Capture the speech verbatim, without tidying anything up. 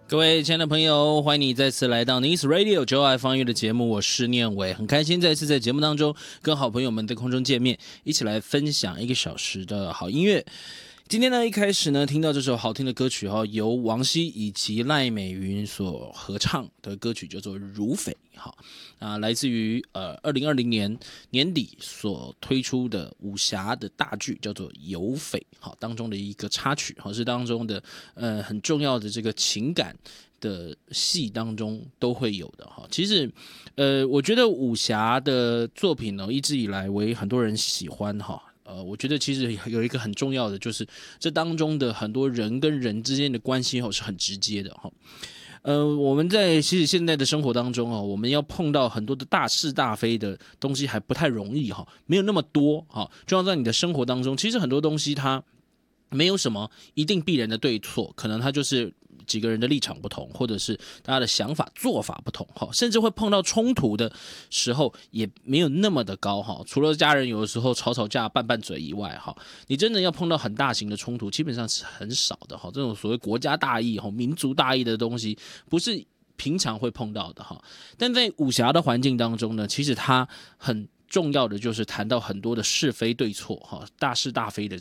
各位亲爱的朋友，欢迎你再次来到 Nice Radio 九爱方乐的节目，我是念伟，很开心再次在节目当中跟好朋友们在空中见面，一起来分享一个小时的好音乐。今天呢，一开始呢，听到这首好听的歌曲哈，由王晰以及赖美云所合唱的歌曲叫做《如匪》哈啊，来自于呃二零二零年年底所推出的武侠的大剧叫做《有匪》哈当中的一个插曲哈，是当中的呃很重要的这个情感的戏当中都会有的哈。其实呃，我觉得武侠的作品呢，一直以来为很多人喜欢哈。呃，我觉得其实有一个很重要的，就是这当中的很多人跟人之间的关系是很直接的哈。呃，我们在其实现在的生活当中我们要碰到很多的大是大非的东西还不太容易哈，没有那么多哈。就像在你的生活当中，其实很多东西它没有什么一定必然的对错，可能它就是几个人的立场不同，或者是大家的想法做法不同，甚至会碰到冲突的时候也没有那么的高，除了家人有的时候吵吵架拌拌嘴以外，你真的要碰到很大型的冲突基本上是很少的，这种所谓国家大义民族大义的东西不是平常会碰到的。但在武侠的环境当中呢，其实它很重要的就是谈到很多的是非对错，大是大非的